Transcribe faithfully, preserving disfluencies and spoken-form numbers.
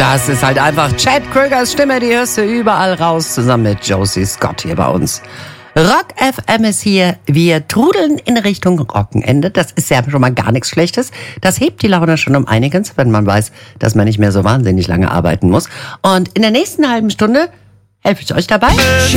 Das ist halt einfach Chad Krögers Stimme, die hörst du überall raus, zusammen mit Josie Scott hier bei uns. Rock F M ist hier. Wir trudeln in Richtung Rockenende. Das ist ja schon mal gar nichts Schlechtes. Das hebt die Laune schon um einiges, wenn man weiß, dass man nicht mehr so wahnsinnig lange arbeiten muss. Und in der nächsten halben Stunde helfe ich euch dabei.